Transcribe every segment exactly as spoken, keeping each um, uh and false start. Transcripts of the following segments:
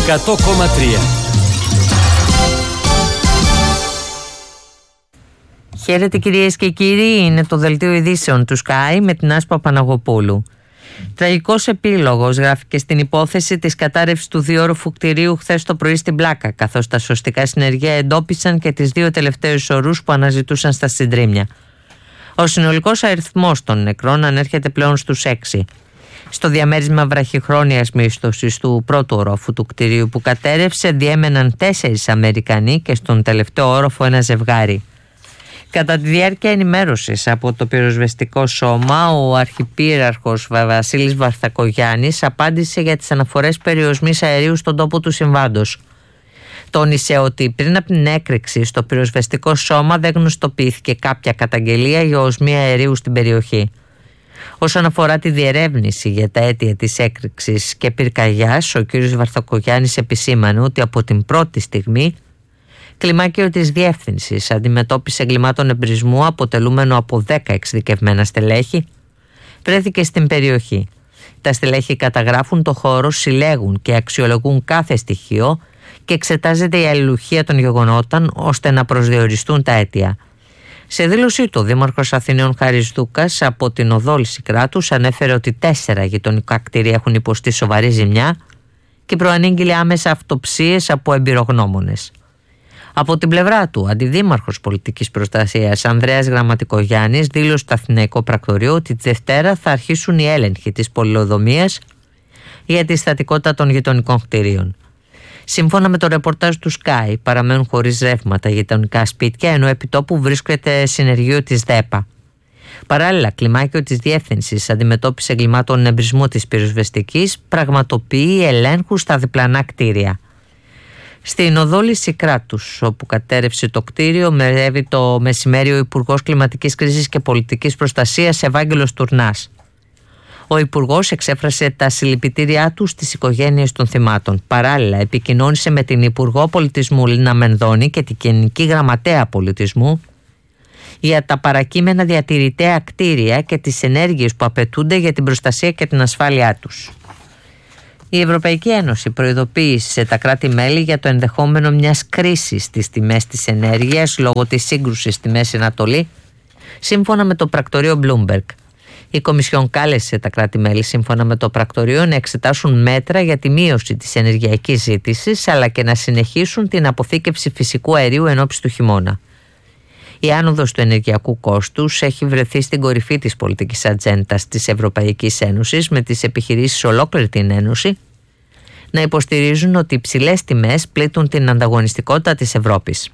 εκατό κόμμα τρία. Χαίρετε κυρίες και κύριοι, είναι το δελτίο ειδήσεων του Sky με την Άσπα Παναγοπούλου. Τραγικός επίλογος γράφηκε στην υπόθεση της κατάρρευσης του διόροφου κτηρίου χθες το πρωί στην Πλάκα, καθώς τα σωστικά συνεργεία εντόπισαν και τις δύο τελευταίους ορούς που αναζητούσαν στα συντρίμμια. Ο συνολικός αριθμός των νεκρών ανέρχεται πλέον στους έξι. Στο διαμέρισμα βραχυχρόνιας μίσθωσης του πρώτου ορόφου του κτηρίου που κατέρευσε διέμεναν τέσσερις Αμερικανοί και στον τελευταίο όροφο ένα ζευγάρι. Κατά τη διάρκεια ενημέρωσης από το πυροσβεστικό σώμα, ο Αρχιπίραρχος Βασίλης Βαρθακογιάννης απάντησε για τις αναφορές περιοσμής αερίου στον τόπο του συμβάντος. Τόνισε ότι πριν από την έκρηξη στο πυροσβεστικό σώμα δεν γνωστοποιήθηκε κάποια καταγγελία για οσμή αερίου στην περιοχή. Όσον αφορά τη διερεύνηση για τα αίτια της έκρηξης και πυρκαγιάς, ο κ. Βαρθακογιάννης επισήμανε ότι από την πρώτη στιγμή κλιμάκιο της Διεύθυνσης Αντιμετώπισης Εγκλημάτων Εμπρισμού, αποτελούμενο από δέκα εξειδικευμένα στελέχη, βρέθηκε στην περιοχή. Τα στελέχη καταγράφουν το χώρο, συλλέγουν και αξιολογούν κάθε στοιχείο και εξετάζεται η αλληλουχία των γεγονότων ώστε να προσδιοριστούν τα αίτια. Σε δήλωσή του, ο Δήμαρχος Αθηναίων Χάρης Δούκας από την οδό Λυσικράτους ανέφερε ότι τέσσερα γειτονικά κτίρια έχουν υποστεί σοβαρή ζημιά και προανήγγειλε άμεσα αυτοψίες από εμπειρογνώμονες. Από την πλευρά του, αντιδήμαρχος πολιτικής προστασίας Ανδρέας Γραμματικογιάννης δήλωσε στο Αθηναϊκό Πρακτορείο ότι τη Δευτέρα θα αρχίσουν οι έλεγχοι της πολυοδομίας για τη στατικότητα των γειτονικών κτηρίων. Σύμφωνα με το ρεπορτάζ του Sky, παραμένουν χωρίς ρεύμα τα γειτονικά σπίτια, ενώ επί τόπου βρίσκεται συνεργείο της ΔΕΠΑ. Παράλληλα, κλιμάκιο της Διεύθυνσης Αντιμετώπισης Εγκλημάτων Εμπρισμού της Πυροσβεστικής πραγματοποιεί ελέγχους στα διπλανά κτίρια. Στην οδό Λυσικράτους, όπου κατέρευσε το κτίριο, μερεύει το μεσημέρι ο Υπουργός Κλιματικής Κρίσης και Πολιτικής Προστασίας Ευάγγελος Τουρνάς. Ο Υπουργός εξέφρασε τα συλληπιτήριά του στις οικογένειες των θυμάτων. Παράλληλα, επικοινώνησε με την Υπουργό Πολιτισμού Λίνα Μενδώνη και την Γενική Γραμματέα Πολιτισμού για τα παρακείμενα διατηρητέα κτίρια και τις ενέργειες που απαιτούνται για την προστασία και την ασφάλειά τους. Η Ευρωπαϊκή Ένωση προειδοποίησε τα κράτη-μέλη για το ενδεχόμενο μιας κρίσης στις τιμές της ενέργειας λόγω της σύγκρουσης στη Μέση Ανατολή, σύμφωνα με το πρακτορείο Bloomberg. Η Κομισιόν κάλεσε τα κράτη-μέλη, σύμφωνα με το πρακτορείο, να εξετάσουν μέτρα για τη μείωση της ενεργειακής ζήτησης, αλλά και να συνεχίσουν την αποθήκευση φυσικού αερίου ενόψει του χειμώνα. Η άνοδος του ενεργειακού κόστους έχει βρεθεί στην κορυφή της πολιτικής ατζέντας της Ευρωπαϊκής Ένωσης, με τις επιχειρήσεις ολόκληρη την Ένωση να υποστηρίζουν ότι οι υψηλές τιμές πλήττουν την ανταγωνιστικότητα της Ευρώπης.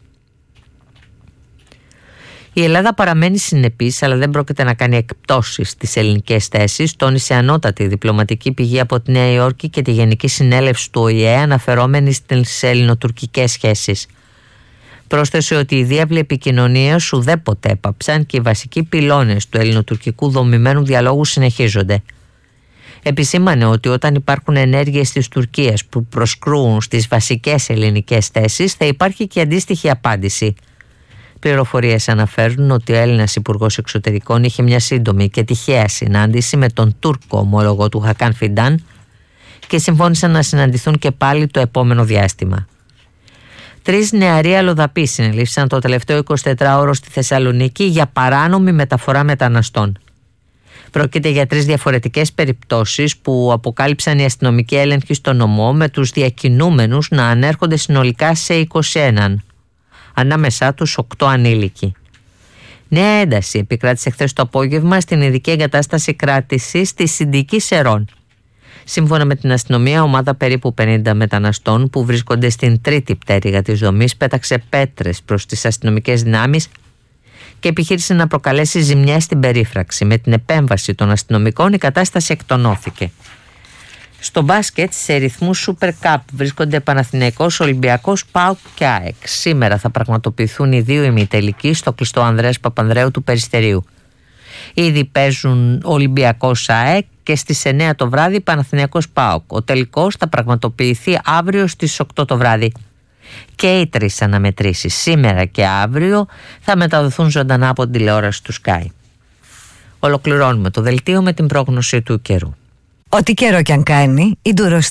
Η Ελλάδα παραμένει συνεπής, αλλά δεν πρόκειται να κάνει εκπτώσεις στις ελληνικές θέσεις, τόνισε ανώτατη διπλωματική πηγή από τη Νέα Υόρκη και τη Γενική Συνέλευση του Ο Η Ε, αναφερόμενη στις ελληνοτουρκικές σχέσεις. Πρόσθεσε ότι οι διάβλοι επικοινωνίας ουδέποτε έπαψαν και οι βασικοί πυλώνες του ελληνοτουρκικού δομημένου διαλόγου συνεχίζονται. Επισήμανε ότι όταν υπάρχουν ενέργειες της Τουρκίας που προσκρούουν στις βασικές ελληνικές θέσεις, θα υπάρχει και αντίστοιχη απάντηση. Πληροφορίες αναφέρουν ότι ο Έλληνας Υπουργός Εξωτερικών είχε μια σύντομη και τυχαία συνάντηση με τον Τούρκο ομόλογο του Χακάν Φιντάν και συμφώνησαν να συναντηθούν και πάλι το επόμενο διάστημα. Τρεις νεαροί αλλοδαποί συνελήφθησαν το τελευταίο εικοσιτετράωρο στη Θεσσαλονίκη για παράνομη μεταφορά μεταναστών. Πρόκειται για τρεις διαφορετικές περιπτώσεις που αποκάλυψαν οι αστυνομικοί έλεγχοι στο νομό, με τους διακινούμενους να ανέρχονται συνολικά σε είκοσι ένα, ανάμεσά τους οκτώ ανήλικοι. Νέα ένταση επικράτησε χθες το απόγευμα στην ειδική εγκατάσταση κράτησης της Συνδικής Σερών. Σύμφωνα με την αστυνομία, ομάδα περίπου πενήντα μεταναστών που βρίσκονται στην τρίτη πτέρυγα της δομής πέταξε πέτρες προς τις αστυνομικές δυνάμεις και επιχείρησε να προκαλέσει ζημιές στην περίφραξη. Με την επέμβαση των αστυνομικών η κατάσταση εκτονώθηκε. Στο μπάσκετ, σε ρυθμούς Super Cup βρίσκονται Παναθηναϊκός, Ολυμπιακός, ΠΑΟΚ και ΑΕΚ. Σήμερα θα πραγματοποιηθούν οι δύο ημιτελικοί στο κλειστό Ανδρέας Παπανδρέου του Περιστερίου. Ήδη παίζουν Ολυμπιακός ΑΕΚ και στις εννιά το βράδυ Παναθηναϊκός ΠΑΟΚ. Ο τελικός θα πραγματοποιηθεί αύριο στις οκτώ το βράδυ. Και οι τρεις αναμετρήσεις σήμερα και αύριο θα μεταδοθούν ζωντανά από την τηλεόραση του Sky. Ολοκληρώνουμε το δελτίο με την πρόγνωση του καιρού. Ό,τι καιρό κι αν κάνει, η Durostick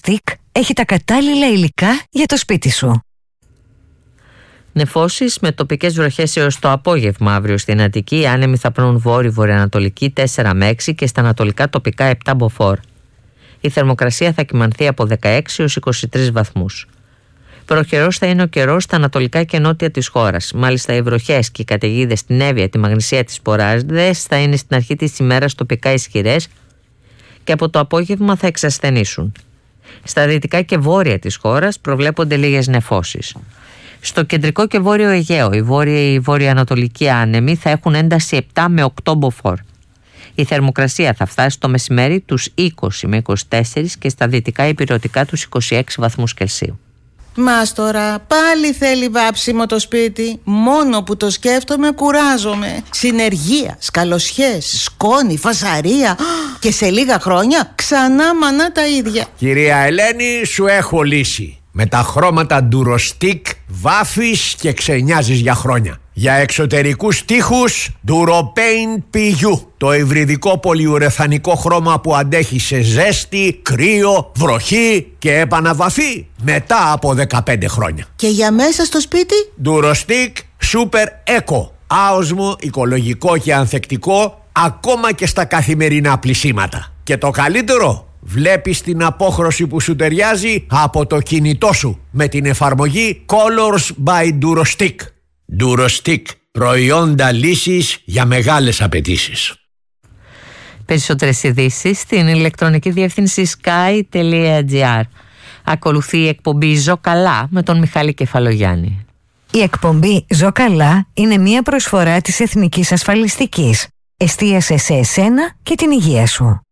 έχει τα κατάλληλα υλικά για το σπίτι σου. Νεφώσεις με τοπικές βροχές έως το απόγευμα αύριο στην Αττική. Οι άνεμοι θα πνούν βόρειο-βορειοανατολική τέσσερα με έξι και στα ανατολικά τοπικά επτά μποφόρ. Η θερμοκρασία θα κυμανθεί από δεκαέξι έως είκοσι τρεις βαθμούς. Προχερός θα είναι ο καιρός στα ανατολικά και νότια της χώρας. Μάλιστα, οι βροχές και οι καταιγίδες στην Εύβοια, τη Μαγνησία, τις Ποράζδες θα είναι στην αρχή της ημέρας τοπικά ισχυρές και από το απόγευμα θα εξασθενήσουν. Στα δυτικά και βόρεια της χώρας προβλέπονται λίγες νεφώσεις. Στο κεντρικό και βόρειο Αιγαίο, οι βόρειοι βόρειο-ανατολικοί άνεμοι θα έχουν ένταση επτά με οκτώ μποφόρ. Η θερμοκρασία θα φτάσει το μεσημέρι τους είκοσι με είκοσι τέσσερα και στα δυτικά υπηρετικά τους είκοσι έξι βαθμούς Κελσίου. Μας τώρα πάλι θέλει βάψιμο το σπίτι. Μόνο που το σκέφτομαι κουράζομαι. Συνεργεία, σκαλοσιές, σκόνη, φασαρία. Και σε λίγα χρόνια ξανά μανά τα ίδια. Κυρία Ελένη, σου έχω λύση. Με τα χρώματα Durostic βάφεις και ξενιάζεις για χρόνια. Για εξωτερικούς τοίχους Duropaint πι γιου, το υβριδικό πολυουρεθανικό χρώμα που αντέχει σε ζέστη, κρύο, βροχή και επαναβαφή μετά από δεκαπέντε χρόνια. Και για μέσα στο σπίτι Durostic Super Eco, άοσμο, οικολογικό και ανθεκτικό ακόμα και στα καθημερινά πλυσίματα. Και το καλύτερο, βλέπεις την απόχρωση που σου ταιριάζει από το κινητό σου με την εφαρμογή Colors by Durostic. Durostic, προϊόντα λύσης για μεγάλες απαιτήσεις. Περισσότερες ειδήσεις στην ηλεκτρονική διεύθυνση sky τελεία gr. Ακολουθεί η εκπομπή Ζω Καλά με τον Μιχάλη Κεφαλογιάννη. Η εκπομπή Ζω Καλά είναι μια προσφορά της Εθνικής Ασφαλιστικής. Εστίασε σε εσένα και την υγεία σου.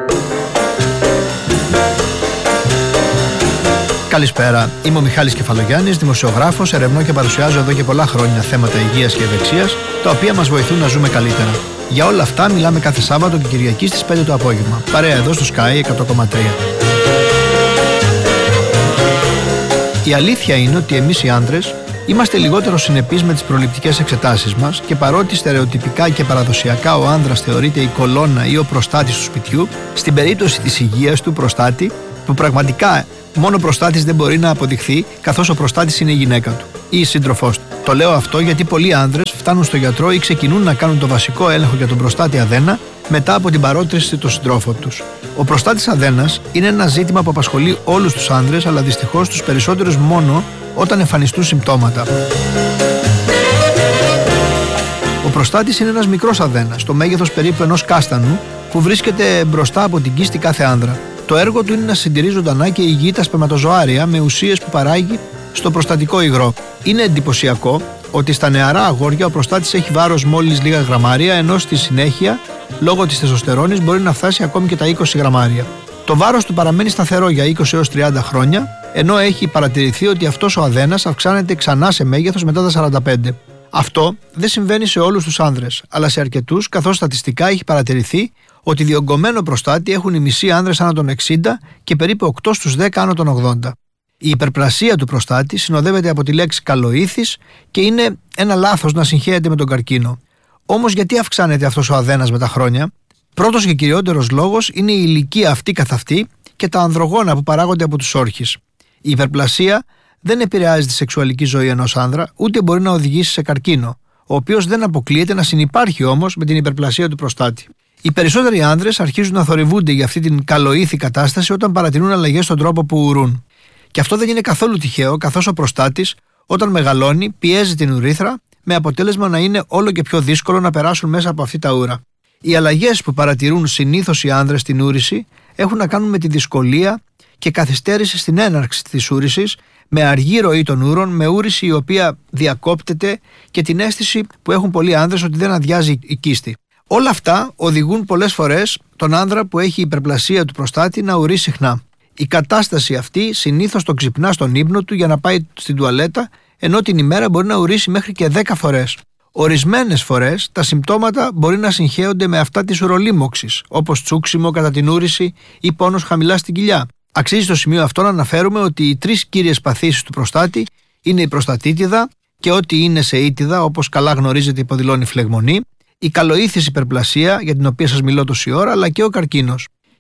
Καλησπέρα, είμαι ο Μιχάλης Κεφαλογιάννης, δημοσιογράφος, ερευνώ και παρουσιάζω εδώ και πολλά χρόνια θέματα υγείας και ευεξίας, τα οποία μας βοηθούν να ζούμε καλύτερα. Για όλα αυτά μιλάμε κάθε Σάββατο και Κυριακή στις πέντε το απόγευμα. Παρέα εδώ στο Sky εκατό κόμμα τρία. Η αλήθεια είναι ότι εμείς οι άντρες είμαστε λιγότερο συνεπείς με τις προληπτικές εξετάσεις μας και παρότι στερεοτυπικά και παραδοσιακά ο άνδρας θεωρείται η κολόνα ή ο προστάτης του σπιτιού, στην περίπτωση της υγείας του προστάτη, που πραγματικά μόνο προστάτης δεν μπορεί να αποδειχθεί, καθώς ο προστάτης είναι η γυναίκα του ή η σύντροφός του. Το λέω αυτό γιατί πολλοί άνδρες φτάνουν στο γιατρό ή ξεκινούν να κάνουν το βασικό έλεγχο για τον προστάτη αδένα μετά από την παρότριση του συντρόφου τους. Ο προστάτης αδένας είναι ένα ζήτημα που απασχολεί όλους τους άνδρες, αλλά δυστυχώς τους περισσότερους μόνο όταν εμφανιστούν συμπτώματα. Ο προστάτης είναι ένας μικρός αδένας, το μέγεθος περίπου ενός κάστανου, που βρίσκεται μπροστά από την κίστη κάθε άνδρα. Το έργο του είναι να συντηρεί ζωντανά και υγιή τα σπερματοζωάρια με ουσίες που παράγει στο προστατικό υγρό. Είναι εντυπωσιακό ότι στα νεαρά αγόρια ο προστάτης έχει βάρος μόλις λίγα γραμμάρια, ενώ στη συνέχεια, λόγω της τεστοστερόνης, μπορεί να φτάσει ακόμη και τα είκοσι γραμμάρια. Το βάρος του παραμένει σταθερό για είκοσι έως τριάντα χρόνια, ενώ έχει παρατηρηθεί ότι αυτός ο αδένας αυξάνεται ξανά σε μέγεθος μετά τα σαράντα πέντε. Αυτό δεν συμβαίνει σε όλους τους άνδρες, αλλά σε αρκετούς, καθώς στατιστικά έχει παρατηρηθεί ότι διογκωμένο προστάτη έχουν οι μισοί άνδρες άνω των εξήντα και περίπου οκτώ στους δέκα άνω των ογδόντα. Η υπερπλασία του προστάτη συνοδεύεται από τη λέξη καλοήθης και είναι ένα λάθος να συγχέεται με τον καρκίνο. Όμως γιατί αυξάνεται αυτός ο αδένας με τα χρόνια? Πρώτος και κυριότερος λόγος είναι η ηλικία αυτή καθ' αυτή και τα ανδρογόνα που παράγονται από τους όρχες. Η υπερπλασία δεν επηρεάζει τη σεξουαλική ζωή ενός άνδρα, ούτε μπορεί να οδηγήσει σε καρκίνο, ο οποίος δεν αποκλείεται να συνυπάρχει όμως με την υπερπλασία του προστάτη. Οι περισσότεροι άνδρες αρχίζουν να θορυβούνται για αυτή την καλοήθη κατάσταση όταν παρατηρούν αλλαγές στον τρόπο που ουρούν. Και αυτό δεν είναι καθόλου τυχαίο, καθώς ο προστάτης, όταν μεγαλώνει, πιέζει την ουρήθρα, με αποτέλεσμα να είναι όλο και πιο δύσκολο να περάσουν μέσα από αυτή τα ούρα. Οι αλλαγές που παρατηρούν συνήθως οι άνδρες στην ούρηση έχουν να κάνουν με τη δυσκολία και καθυστέρηση στην έναρξη της ούρησης, με αργή ροή των ούρων, με ούρηση η οποία διακόπτεται και την αίσθηση που έχουν πολλοί άνδρες ότι δεν αδειάζει η κίστη. Όλα αυτά οδηγούν πολλές φορές τον άνδρα που έχει υπερπλασία του προστάτη να ουρεί συχνά. Η κατάσταση αυτή συνήθως τον ξυπνά στον ύπνο του για να πάει στην τουαλέτα, ενώ την ημέρα μπορεί να ουρήσει μέχρι και δέκα φορές. Ορισμένες φορές τα συμπτώματα μπορεί να συγχέονται με αυτά της ουρολίμωξης, όπως τσούξιμο κατά την ούρηση ή πόνος χαμηλά στην κοιλιά. Αξίζει στο σημείο αυτό να αναφέρουμε ότι οι τρεις κύριες παθήσεις του προστάτη είναι η προστατίτιδα και ό,τι είναι σε ήτιδα, όπως καλά γνωρίζετε υποδηλώνει φλεγμονή, η καλοήθης υπερπλασία, για την οποία σας μιλώ τόση ώρα, αλλά και ο καρκίνος.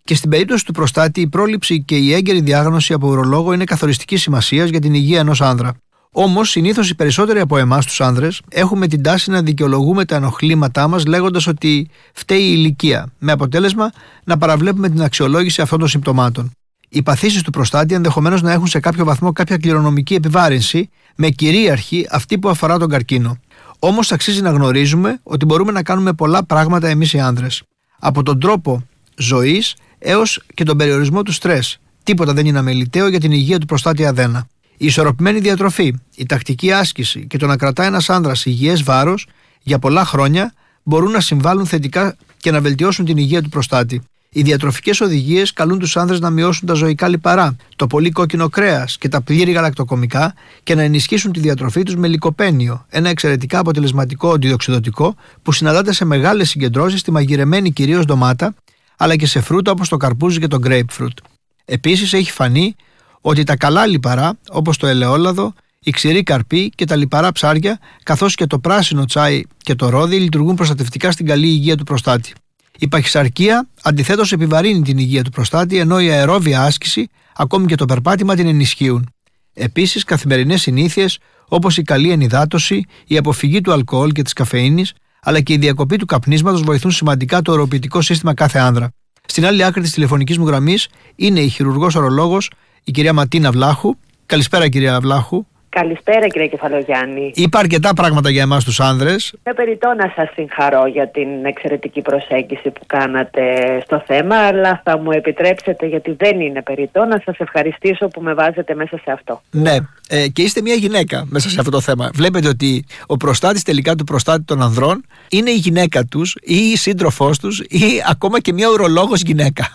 Και στην περίπτωση του προστάτη, η πρόληψη και η έγκαιρη διάγνωση από ουρολόγο είναι καθοριστική σημασία για την υγεία ενός άνδρα. Όμως, συνήθως οι περισσότεροι από εμάς τους άνδρες έχουμε την τάση να δικαιολογούμε τα ενοχλήματά μας λέγοντας ότι φταίει η ηλικία, με αποτέλεσμα να παραβλέπουμε την αξιολόγηση αυτών των συμπτωμάτων. Οι παθήσεις του προστάτη ενδεχομένως να έχουν σε κάποιο βαθμό κάποια κληρονομική επιβάρυνση, με κυρίαρχη αυτή που αφορά τον καρκίνο. Όμως, αξίζει να γνωρίζουμε ότι μπορούμε να κάνουμε πολλά πράγματα εμείς οι άνδρες. Από τον τρόπο ζωής έως και τον περιορισμό του στρες. Τίποτα δεν είναι αμεληταίο για την υγεία του προστάτη αδένα. Η ισορροπημένη διατροφή, η τακτική άσκηση και το να κρατά ένας άνδρας υγιές βάρος για πολλά χρόνια μπορούν να συμβάλλουν θετικά και να βελτιώσουν την υγεία του προστάτη. Οι διατροφικές οδηγίες καλούν τους άνδρες να μειώσουν τα ζωικά λιπαρά, το πολύ κόκκινο κρέας και τα πλήρη γαλακτοκομικά και να ενισχύσουν τη διατροφή τους με λικοπένιο, ένα εξαιρετικά αποτελεσματικό αντιοξυδωτικό που συναντάται σε μεγάλες συγκεντρώσεις στη μαγειρεμένη κυρίως ντομάτα, αλλά και σε φρούτα όπως το καρπούζι και το grapefruit. Επίσης, έχει φανεί ότι τα καλά λιπαρά, όπως το ελαιόλαδο, η ξηρή καρπή και τα λιπαρά ψάρια, καθώς και το πράσινο τσάι και το ρόδι, λειτουργούν προστατευτικά στην καλή υγεία του προστάτη. Η παχυσαρκία, αντιθέτως, επιβαρύνει την υγεία του προστάτη, ενώ η αερόβια άσκηση, ακόμη και το περπάτημα, την ενισχύουν. Επίσης, καθημερινές συνήθειες, όπως η καλή ενυδάτωση, η αποφυγή του αλκοόλ και της καφεΐνης, αλλά και η διακοπή του καπνίσματος βοηθούν σημαντικά το οροποιητικό σύστημα κάθε άνδρα. Στην άλλη άκρη της τηλεφωνικής μου γραμμής είναι η χειρουργός ορολόγος, η κυρία Ματίνα Βλάχου. Καλησπέρα, κυρία Βλάχου. Καλησπέρα, κύριε Κεφαλογιάννη. Είπα αρκετά πράγματα για εμάς τους άνδρες. Με περιττό να σας συγχαρώ για την εξαιρετική προσέγγιση που κάνατε στο θέμα, αλλά θα μου επιτρέψετε, γιατί δεν είναι περιττό, να σας ευχαριστήσω που με βάζετε μέσα σε αυτό. Ναι, ε, και είστε μια γυναίκα μέσα σε αυτό το θέμα. Βλέπετε ότι ο προστάτης τελικά του προστάτη των ανδρών είναι η γυναίκα τους ή η σύντροφός τους ή ακόμα και μια ουρολόγος γυναίκα.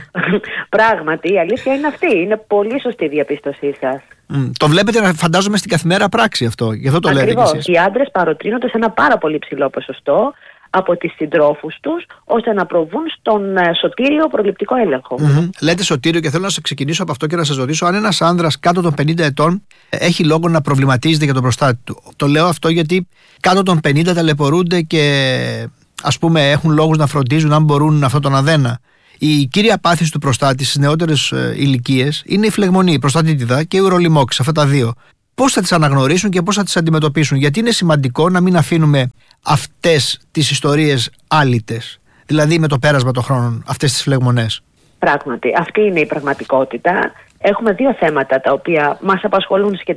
Πράγματι, η αλήθεια είναι αυτή. Είναι πολύ σωστή η διαπίστωσή σας. Mm, το βλέπετε, να φαντάζομαι, στην καθημερινή πράξη αυτό. Γι' αυτό το λέτε κι εσείς. Οι άντρες παροτρύνονται σε ένα πάρα πολύ ψηλό ποσοστό από τις συντρόφους τους, ώστε να προβούν στον σωτήριο προληπτικό έλεγχο. Mm-hmm. Λέτε σωτήριο, και θέλω να σας ξεκινήσω από αυτό και να σας ρωτήσω αν ένας άνδρας κάτω των πενήντα ετών έχει λόγο να προβληματίζεται για τον προστάτη του. Το λέω αυτό γιατί κάτω των πενήντα ταλαιπωρούνται και, ας πούμε, έχουν λόγους να φροντίζουν αν μπορούν αυτό τον αδένα. Η κύρια πάθηση του προστάτη στις νεότερες ε, ηλικίες είναι η φλεγμονή, η προστατήτιδα και η ουρολιμόξη, αυτά τα δύο. Πώς θα τις αναγνωρίσουν και πώς θα τις αντιμετωπίσουν, γιατί είναι σημαντικό να μην αφήνουμε αυτές τις ιστορίες άλυτες, δηλαδή με το πέρασμα των χρόνων, αυτές τις φλεγμονές. Πράγματι, αυτή είναι η πραγματικότητα. Έχουμε δύο θέματα τα οποία μας απασχολούν σχετικά.